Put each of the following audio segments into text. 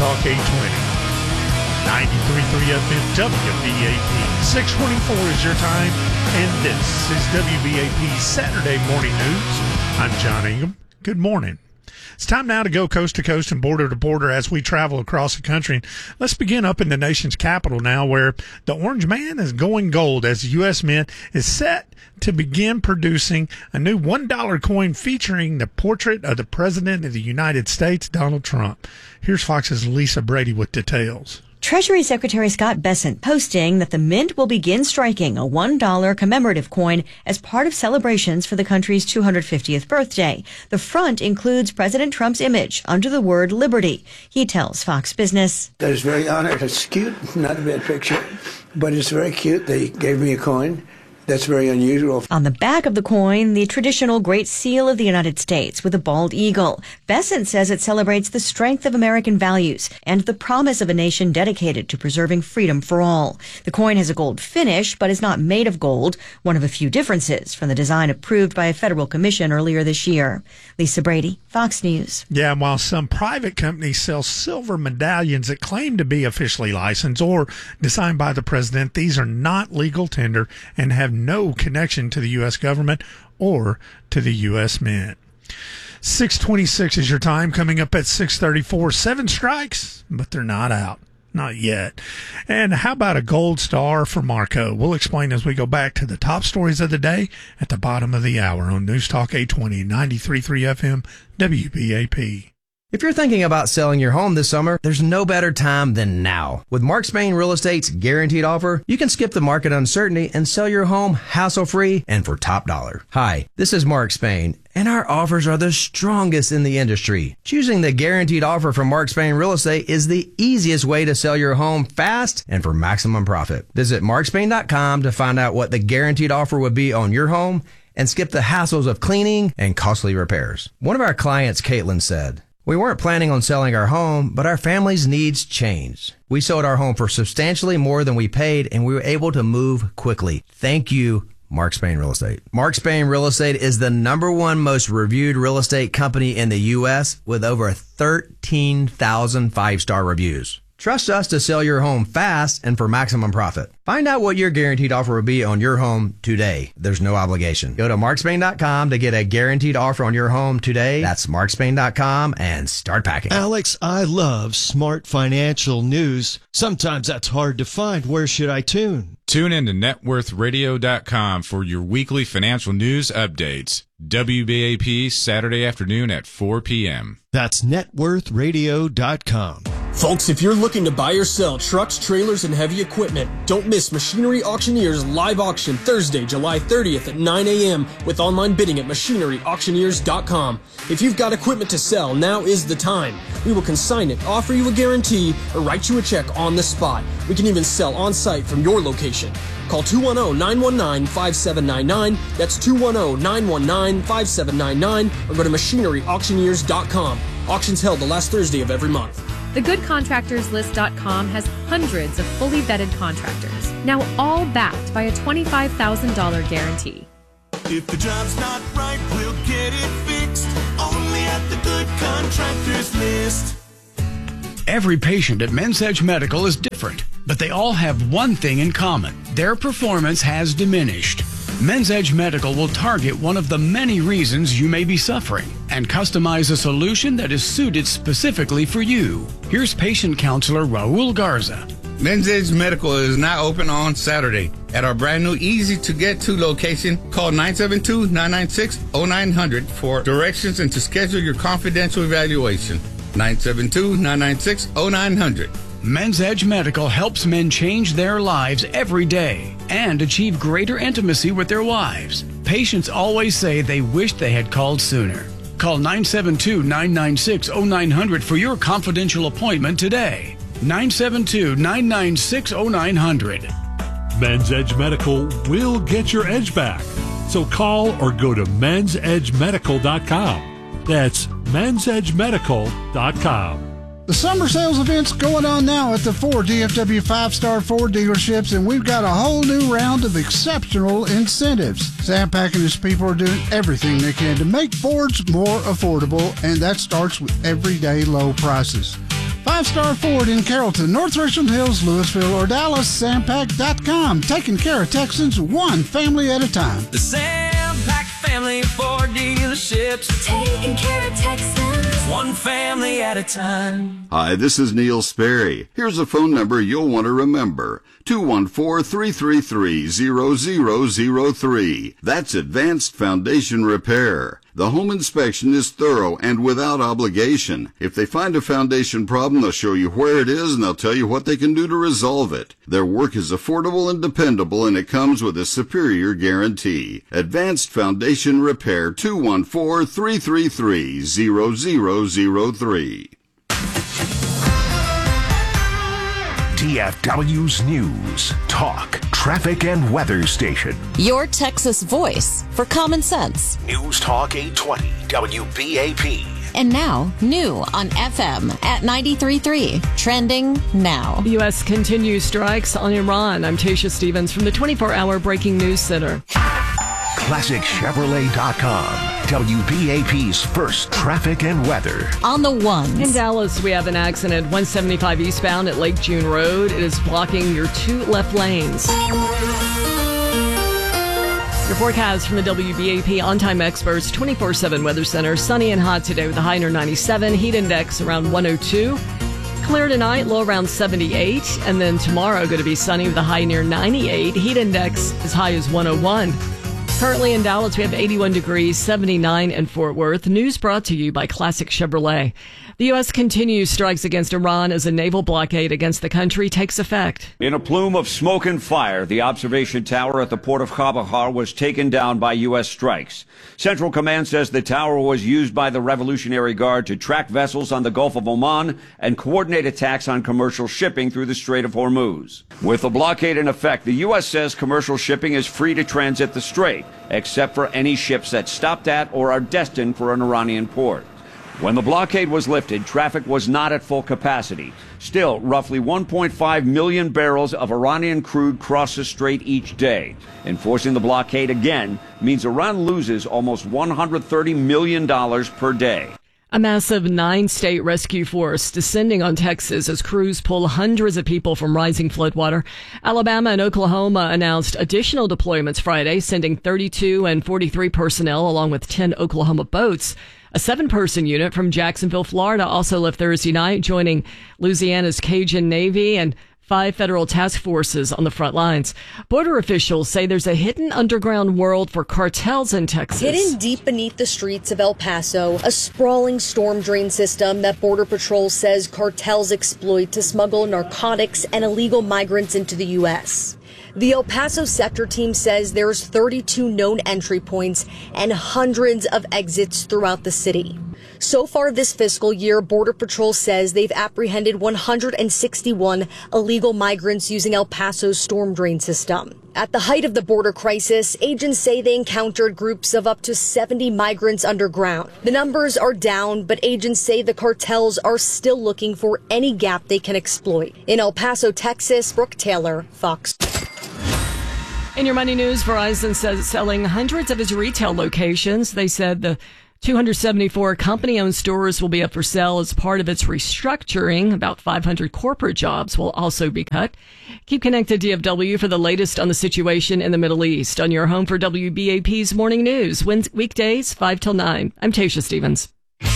Talk 820. 93.3 FM WBAP. 624 is your time, and this is WBAP Saturday Morning News. I'm John Ingham. Good morning. It's time now to go coast to coast and border to border as we travel across the country. Let's begin up in the nation's capital now, where the Orange Man is going gold as the U.S. Mint is set to begin producing a new $1 coin featuring the portrait of the President of the United States, Donald Trump. Here's Fox's Lisa Brady with details. Treasury Secretary Scott Bessent posting that the Mint will begin striking a $1 commemorative coin as part of celebrations for the country's 250th birthday. The front includes President Trump's image under the word Liberty. He tells Fox Business, I was very honored. It's cute, not a bad picture, but it's very cute. They gave me a coin. That's very unusual. On the back of the coin, the traditional Great Seal of the United States with a bald eagle. Bessent says it celebrates the strength of American values and the promise of a nation dedicated to preserving freedom for all. The coin has a gold finish, but is not made of gold, one of a few differences from the design approved by a federal commission earlier this year. Lisa Brady, Fox News. Yeah, and while some private companies sell silver medallions that claim to be officially licensed or designed by the president, these are not legal tender and have no connection to the U.S. government or to the U.S. Mint. 6:26 is your time. Coming up at 6:34. 7 strikes, but they're not out. Not yet. And how about a gold star for Marco? We'll explain as we go back to the top stories of the day at the bottom of the hour on News Talk 820, 93.3 FM, WBAP. If you're thinking about selling your home this summer, there's no better time than now. With Mark Spain Real Estate's guaranteed offer, you can skip the market uncertainty and sell your home hassle-free and for top dollar. Hi, this is Mark Spain, and our offers are the strongest in the industry. Choosing the guaranteed offer from Mark Spain Real Estate is the easiest way to sell your home fast and for maximum profit. Visit markspain.com to find out what the guaranteed offer would be on your home and skip the hassles of cleaning and costly repairs. One of our clients, Caitlin, said, "We weren't planning on selling our home, but our family's needs changed. We sold our home for substantially more than we paid, and we were able to move quickly. Thank you, Mark Spain Real Estate." Mark Spain Real Estate is the #1 most reviewed real estate company in the U.S. with over 13,000 5-star reviews. Trust us to sell your home fast and for maximum profit. Find out what your guaranteed offer will be on your home today. There's no obligation. Go to markspain.com to get a guaranteed offer on your home today. That's markspain.com and start packing. Alex, I love smart financial news. Sometimes that's hard to find. Where should I tune? Tune in to networthradio.com for your weekly financial news updates. WBAP Saturday afternoon at 4 p.m. That's networthradio.com. Folks, if you're looking to buy or sell trucks, trailers, and heavy equipment, don't miss Machinery Auctioneers live auction Thursday, July 30th at 9 a.m. with online bidding at machineryauctioneers.com. If you've got equipment to sell, now is the time. We will consign it, offer you a guarantee, or write you a check on the spot. We can even sell on site from your location. Call 210-919-5799. That's 210-919-5799, or go to machineryauctioneers.com. Auctions held the last Thursday of every month. TheGoodContractorsList.com has hundreds of fully vetted contractors, now all backed by a $25,000 guarantee. If the job's not right, we'll get it fixed. Only at the Good Contractors List. Every patient at Men's Edge Medical is different, but they all have one thing in common. Their performance has diminished. Men's Edge Medical will target one of the many reasons you may be suffering and customize a solution that is suited specifically for you. Here's patient counselor Raul Garza. Men's Edge Medical is now open on Saturday at our brand new easy-to-get-to location. Call 972-996-0900 for directions and to schedule your confidential evaluation. 972-996-0900. Men's Edge Medical helps men change their lives every day and achieve greater intimacy with their wives. Patients always say they wish they had called sooner. Call 972-996-0900 for your confidential appointment today. 972-996-0900. Men's Edge Medical will get your edge back. So call or go to mensedgemedical.com. That's mensedgemedical.com. The summer sales event's going on now at the 4 DFW 5-star Ford dealerships, and we've got a whole new round of exceptional incentives. Sam Pack and his people are doing everything they can to make Fords more affordable, and that starts with everyday low prices. 5-Star Ford in Carrollton, North Richland Hills, Louisville, or Dallas, Sampac.com. Taking care of Texans one family at a time. The Sampac family Ford dealerships. Taking care of Texans one family at a time. Hi, this is Neil Sperry. Here's a phone number you'll want to remember. 214-333-0003. That's Advanced Foundation Repair. The home inspection is thorough and without obligation. If they find a foundation problem, they'll show you where it is and they'll tell you what they can do to resolve it. Their work is affordable and dependable, and it comes with a superior guarantee. Advanced Foundation Repair, 214-333-0003. DFW's News, Talk, Traffic, and Weather Station. Your Texas voice for common sense. News Talk 820 WBAP. And now, new on FM at 93.3. Trending now. The U.S. continues strikes on Iran. I'm Tasha Stevens from the 24-hour Breaking News Center. ClassicChevrolet.com. WBAP's first traffic and weather. On the ones. In Dallas, we have an accident 175 eastbound at Lake June Road. It is blocking your two left lanes. Your forecast from the WBAP On-Time Experts 24/7 Weather Center. Sunny and hot today with a high near 97. Heat index around 102. Clear tonight, low around 78. And then tomorrow going to be sunny with a high near 98. Heat index as high as 101. Currently in Dallas, we have 81 degrees, 79 in Fort Worth. News brought to you by Classic Chevrolet. The U.S. continues strikes against Iran as a naval blockade against the country takes effect. In a plume of smoke and fire, the observation tower at the port of Chabahar was taken down by U.S. strikes. Central Command says the tower was used by the Revolutionary Guard to track vessels on the Gulf of Oman and coordinate attacks on commercial shipping through the Strait of Hormuz. With the blockade in effect, the U.S. says commercial shipping is free to transit the strait, except for any ships that stopped at or are destined for an Iranian port. When the blockade was lifted, traffic was not at full capacity. Still, roughly 1.5 million barrels of Iranian crude cross the strait each day. Enforcing the blockade again means Iran loses almost $130 million per day. A massive 9-state rescue force descending on Texas as crews pull hundreds of people from rising floodwater. Alabama and Oklahoma announced additional deployments Friday, sending 32 and 43 personnel along with 10 Oklahoma boats. A 7-person unit from Jacksonville, Florida also left Thursday night, joining Louisiana's Cajun Navy and 5 federal task forces on the front lines. Border officials say there's a hidden underground world for cartels in Texas. Hidden deep beneath the streets of El Paso, a sprawling storm drain system that Border Patrol says cartels exploit to smuggle narcotics and illegal migrants into the U.S. The El Paso sector team says there's 32 known entry points and hundreds of exits throughout the city. So far this fiscal year, Border Patrol says they've apprehended 161 illegal migrants using El Paso's storm drain system. At the height of the border crisis, agents say they encountered groups of up to 70 migrants underground. The numbers are down, but agents say the cartels are still looking for any gap they can exploit. In El Paso, Texas, Brooke Taylor, Fox. In your money news, Verizon says it's selling hundreds of its retail locations. They said the 274 company-owned stores will be up for sale as part of its restructuring. About 500 corporate jobs will also be cut. Keep connected to DFW for the latest on the situation in the Middle East on your home for WBAP's Morning News. Weekdays, 5 till 9. I'm Tasha Stevens.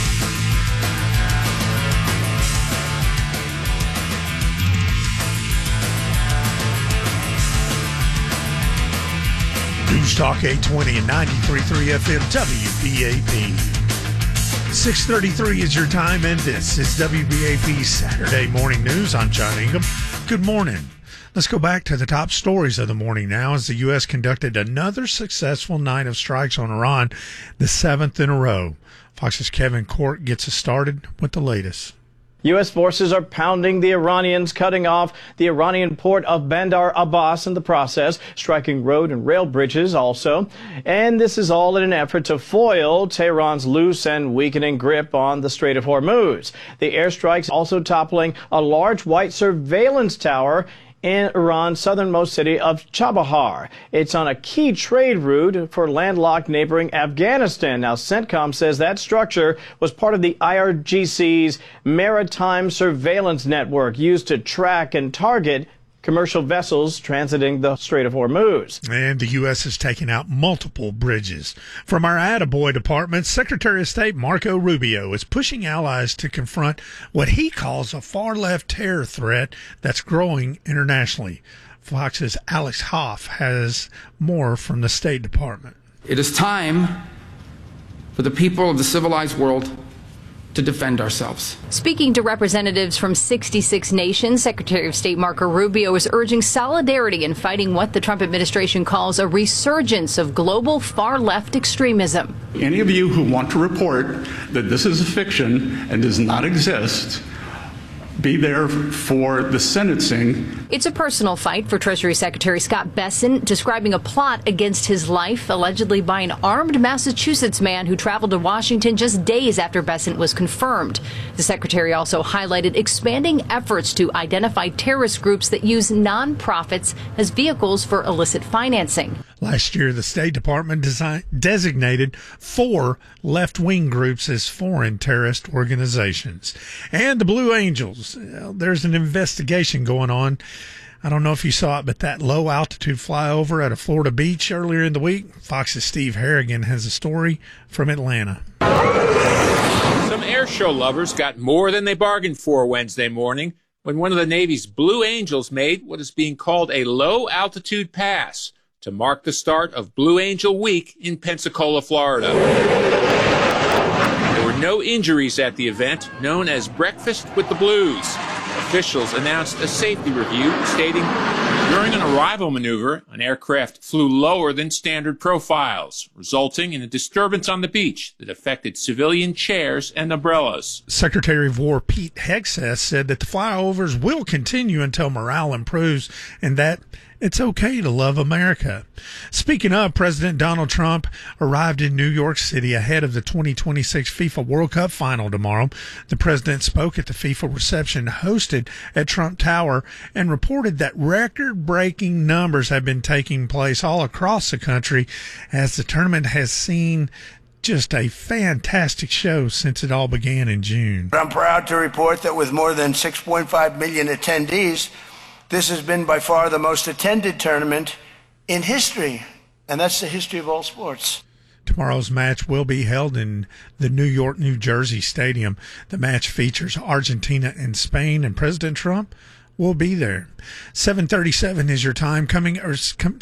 News Talk 820 and 93.3 FM WBAP. 6:33 is your time, and this is WBAP Saturday Morning News. I'm John Ingham. Good morning. Let's go back to the top stories of the morning now as the U.S. conducted another successful night of strikes on Iran, the 7th in a row. Fox's Kevin Court gets us started with the latest. U.S. forces are pounding the Iranians, cutting off the Iranian port of Bandar Abbas in the process, striking road and rail bridges also. And this is all in an effort to foil Tehran's loose and weakening grip on the Strait of Hormuz. The airstrikes also toppling a large white surveillance tower in Iran's southernmost city of Chabahar. It's on a key trade route for landlocked neighboring Afghanistan. Now, CENTCOM says that structure was part of the IRGC's maritime surveillance network used to track and target commercial vessels transiting the Strait of Hormuz. And the U.S. has taken out multiple bridges. From our Attaboy department, Secretary of State Marco Rubio is pushing allies to confront what he calls a far-left terror threat that's growing internationally. Fox's Alex Hoff has more from the State Department. It is time for the people of the civilized world to defend ourselves. Speaking to representatives from 66 nations, Secretary of State Marco Rubio is urging solidarity in fighting what the Trump administration calls a resurgence of global far-left extremism. Any of you who want to report that this is a fiction and does not exist, be there for the sentencing. It's a personal fight for Treasury Secretary Scott Bessent, describing a plot against his life, allegedly by an armed Massachusetts man who traveled to Washington just days after Bessent was confirmed. The secretary also highlighted expanding efforts to identify terrorist groups that use nonprofits as vehicles for illicit financing. Last year, the State Department designated 4 left-wing groups as foreign terrorist organizations. And the Blue Angels, there's an investigation going on. I don't know if you saw it, but that low-altitude flyover at a Florida beach earlier in the week, Fox's Steve Harrigan has a story from Atlanta. Some air show lovers got more than they bargained for Wednesday morning when one of the Navy's Blue Angels made what is being called a low-altitude pass to mark the start of Blue Angel Week in Pensacola, Florida. There were no injuries at the event, known as Breakfast with the Blues. Officials announced a safety review stating during an arrival maneuver, an aircraft flew lower than standard profiles, resulting in a disturbance on the beach that affected civilian chairs and umbrellas. Secretary of War Pete Hegseth said that the flyovers will continue until morale improves and that it's okay to love America. Speaking of, President Donald Trump arrived in New York City ahead of the 2026 FIFA World Cup final tomorrow. The president spoke at the FIFA reception hosted at Trump Tower and reported that record-breaking numbers have been taking place all across the country as the tournament has seen just a fantastic show since it all began in June. I'm proud to report that with more than 6.5 million attendees, this has been by far the most attended tournament in history, and that's the history of all sports. Tomorrow's match will be held in the New York, New Jersey Stadium. The match features Argentina and Spain, and President Trump will be there. 7:37 is your time coming, or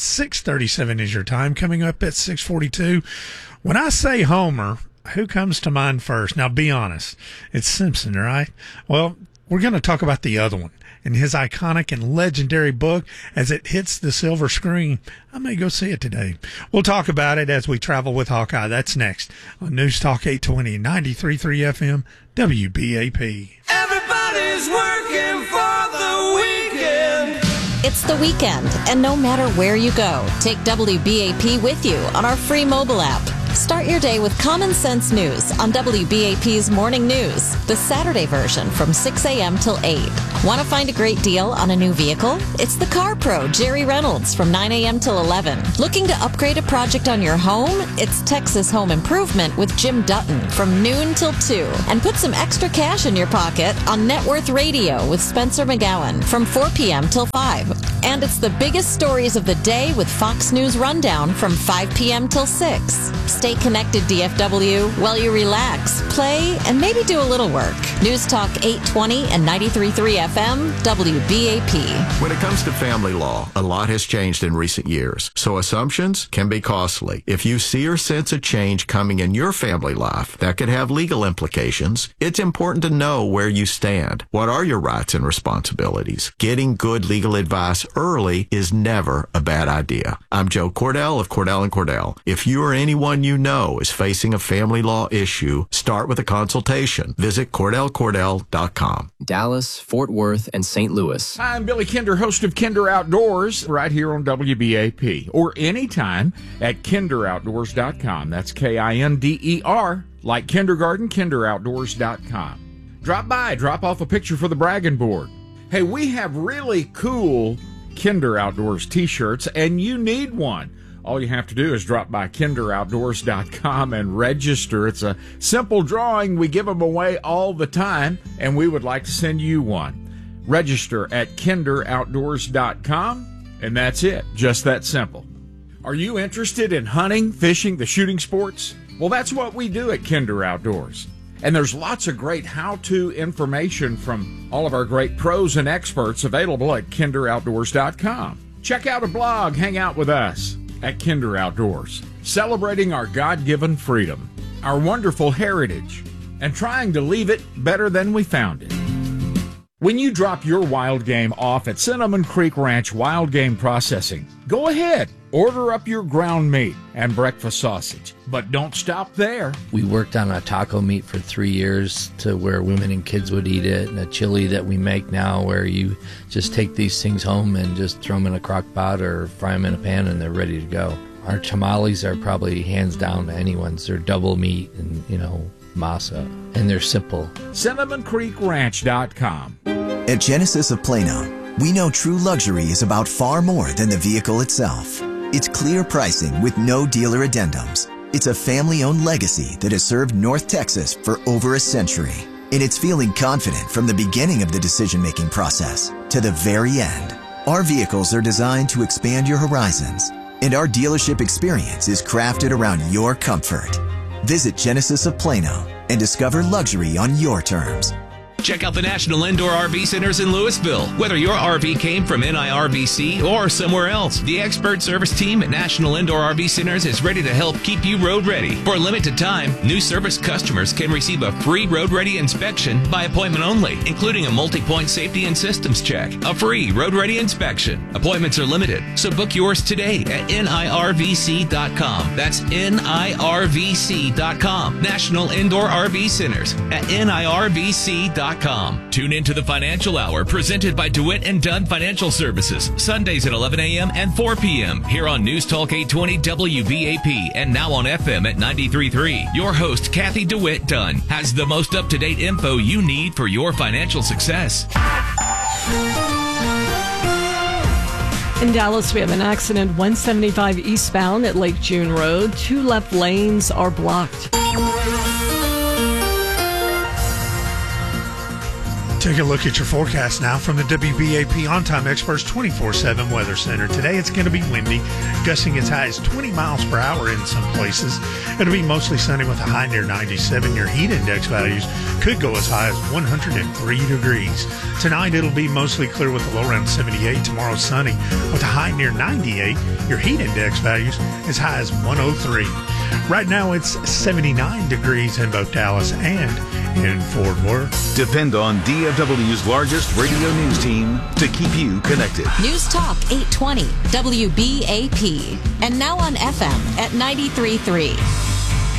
6:37 is your time coming up at 6:42. When I say Homer, who comes to mind first? Now, be honest. It's Simpson, right? Well, we're going to talk about the other one in his iconic and legendary book as it hits the silver screen. I may go see it today. We'll talk about it as we travel with Hawkeye. That's next on News Talk 820, 93.3 FM, WBAP. Everybody's working for the weekend. It's the weekend, and no matter where you go, take WBAP with you on our free mobile app. Start your day with common sense news on WBAP's Morning News, the Saturday version from 6 a.m. till 8. Want to find a great deal on a new vehicle? It's the Car Pro, Jerry Reynolds, from 9 a.m. till 11. Looking to upgrade a project on your home? It's Texas Home Improvement with Jim Dutton from noon till 2. And put some extra cash in your pocket on Net Worth Radio with Spencer McGowan from 4 p.m. till 5. And it's the biggest stories of the day with Fox News Rundown from 5 p.m. till 6. Stay connected, DFW, while you relax, play, and maybe do a little work. News Talk 820 and 93.3 FM, WBAP. When it comes to family law, a lot has changed in recent years, so assumptions can be costly. If you see or sense a change coming in your family life that could have legal implications, it's important to know where you stand. What are your rights and responsibilities? Getting good legal advice early is never a bad idea. I'm Joe Cordell of Cordell & Cordell. If you or anyone you know is facing a family law issue, start with a consultation. Visit CordellCordell.com. Dallas, Fort Worth, and St. Louis. Hi, I'm Billy Kinder, host of Kinder Outdoors, right here on WBAP, or anytime at KinderOutdoors.com. That's KINDER, like kindergarten, KinderOutdoors.com. Drop by, drop off a picture for the bragging board. Hey, we have really cool Kinder Outdoors t-shirts, and you need one. All you have to do is drop by kinderoutdoors.com and register. It's a simple drawing. We give them away all the time, and we would like to send you one. Register at kinderoutdoors.com, and that's it. Just that simple. Are you interested in hunting, fishing, the shooting sports? Well, that's what we do at Kinder Outdoors. And there's lots of great how-to information from all of our great pros and experts available at kinderoutdoors.com. Check out a blog, hang out with us at Kinder Outdoors, celebrating our God-given freedom, our wonderful heritage, and trying to leave it better than we found it. When you drop your wild game off at Cinnamon Creek Ranch Wild Game Processing, go ahead, order up your ground meat and breakfast sausage. But don't stop there. We worked on a taco meat for 3 years to where women and kids would eat it, and a chili that we make now where you just take these things home and just throw them in a crock pot or fry them in a pan and they're ready to go. Our tamales are probably hands down anyone's. They're double meat and, masa, and they're simple. CinnamonCreekRanch.com. At Genesis of Plano, we know true luxury is about far more than the vehicle itself. It's clear pricing with no dealer addendums. It's a family-owned legacy that has served North Texas for over a century. And it's feeling confident from the beginning of the decision-making process to the very end. Our vehicles are designed to expand your horizons, and our dealership experience is crafted around your comfort. Visit Genesis of Plano and discover luxury on your terms. Check out the National Indoor RV Centers in Louisville. Whether your RV came from NIRVC or somewhere else, the expert service team at National Indoor RV Centers is ready to help keep you road ready. For a limited time, new service customers can receive a free road ready inspection by appointment only, including a multi-point safety and systems check. A free road ready inspection. Appointments are limited, so book yours today at NIRVC.com. That's NIRVC.com. National Indoor RV Centers at NIRVC.com. Tune into the Financial Hour presented by DeWitt and Dunn Financial Services, Sundays at 11 a.m. and 4 p.m. here on News Talk 820 WBAP and now on FM at 93.3. Your host, Kathy DeWitt Dunn, has the most up-to-date info you need for your financial success. In Dallas, we have an accident 175 eastbound at Lake June Road. 2 left lanes are blocked. Take a look at your forecast now from the WBAP On-Time Experts 24/7 Weather Center. Today it's going to be windy, gusting as high as 20 miles per hour in some places. It'll be mostly sunny with a high near 97. Your heat index values could go as high as 103 degrees. Tonight it'll be mostly clear with a low around 78. Tomorrow sunny with a high near 98. Your heat index values as high as 103. Right now it's 79 degrees in both Dallas and in Fort Worth. Depend on DFW's largest radio news team to keep you connected. News Talk 820 WBAP. And now on FM at 93.3.